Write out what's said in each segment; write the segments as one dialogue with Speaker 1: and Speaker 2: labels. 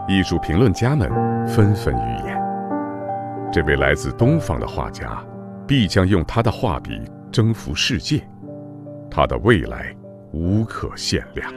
Speaker 1: 艺术评论家们纷纷预言，这位来自东方的画家必将用他的画笔征服世界，他的未来无可限量。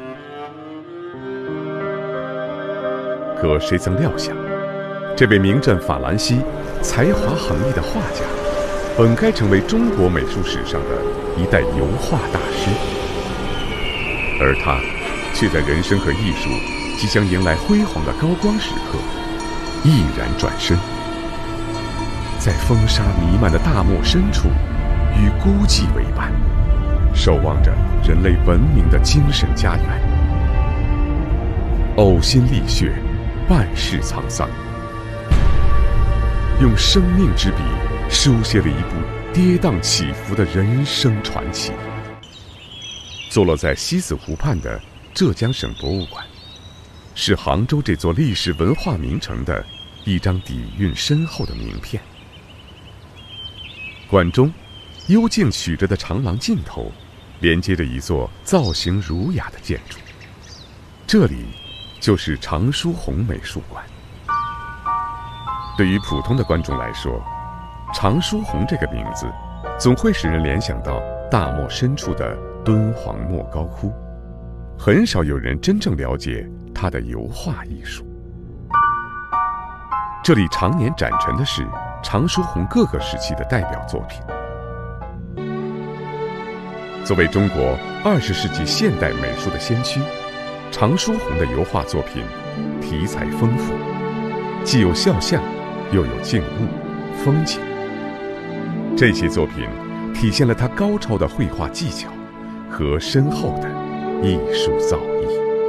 Speaker 1: 可谁曾料想，这位名震法兰西、才华横溢的画家，本该成为中国美术史上的一代油画大师，而他却在人生和艺术即将迎来辉煌的高光时刻，毅然转身，在风沙弥漫的大漠深处，与孤寂为伴，守望着人类文明的精神家园。呕心沥血，万世沧桑，用生命之笔书写了一部跌宕起伏的人生传奇。坐落在西子湖畔的浙江省博物馆，是杭州这座历史文化名城的一张底蕴深厚的名片。馆中幽静曲折的长廊尽头，连接着一座造型儒雅的建筑，这里就是常书鸿美术馆。对于普通的观众来说，常书鸿这个名字总会使人联想到大漠深处的敦煌莫高窟，很少有人真正了解他的油画艺术。这里常年展陈的是常书鸿各个时期的代表作品。作为中国20世纪现代美术的先驱，常书鸿的油画作品题材丰富，既有肖像，又有静物、风景。这些作品体现了他高超的绘画技巧和深厚的艺术造诣。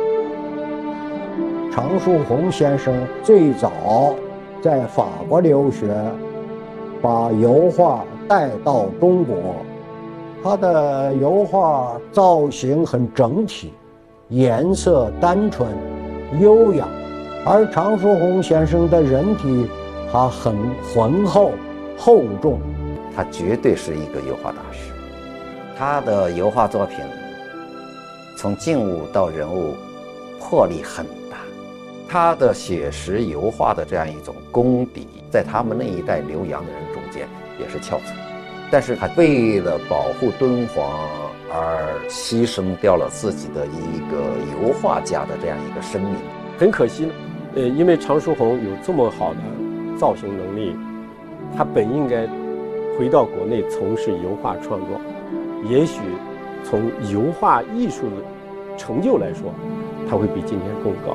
Speaker 2: 常书鸿先生最早在法国留学，把油画带到中国。他的油画造型很整体，颜色单纯优雅，而常书鸿先生的人体他很浑厚厚重，
Speaker 3: 他绝对是一个油画大师。他的油画作品从静物到人物魄力很大，他的写实油画的这样一种功底，在他们那一代留洋的人中间也是翘楚。但是他为了保护敦煌而牺牲掉了自己的一个油画家的这样一个生命。
Speaker 4: 很可惜呢，因为常书鸿有这么好的造型能力，他本应该回到国内从事油画创作，也许从油画艺术的成就来说，他会比今天更高。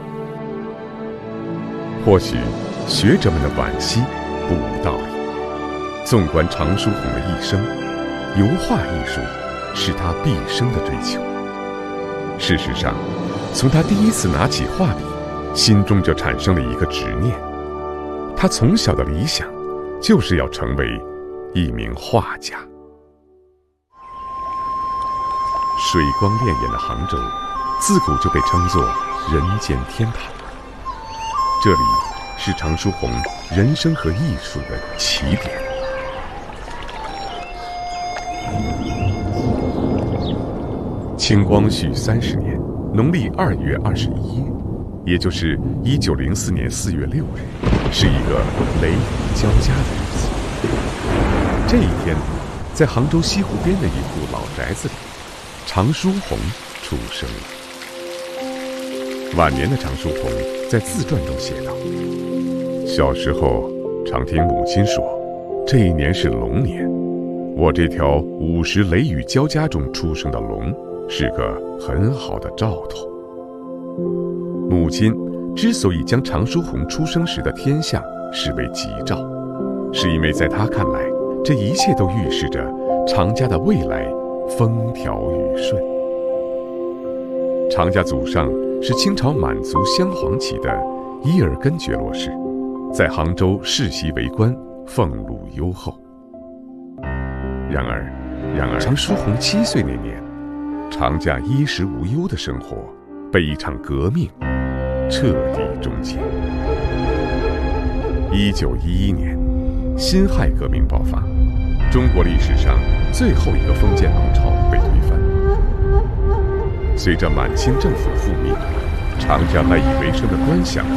Speaker 1: 或许学者们的惋惜不无道理。纵观常书鸿的一生，油画艺术是他毕生的追求。事实上，从他第一次拿起画笔，心中就产生了一个执念。他从小的理想就是要成为一名画家。水光潋滟的杭州，自古就被称作人间天堂。这里是常书鸿人生和艺术的起点。清光绪30年，农历2月21日，也就是1904年4月6日，是一个雷雨交加的日子。这一天，在杭州西湖边的一户老宅子里，常书鸿出生了。晚年的常书鸿在自传中写道：小时候常听母亲说，这一年是龙年，我这条50雷雨交加中出生的龙是个很好的兆头。母亲之所以将常书鸿出生时的天象视为吉兆，是因为在她看来，这一切都预示着常家的未来风调雨顺。常家祖上是清朝满族镶黄旗的伊尔根觉罗氏，在杭州世袭为官，俸禄优厚。然而常书鸿7岁那年，常家衣食无忧的生活被一场革命彻底终结。1911年，辛亥革命爆发，中国历史上最后一个封建王朝被推翻。随着满清政府覆灭，常家赖以为生的官饷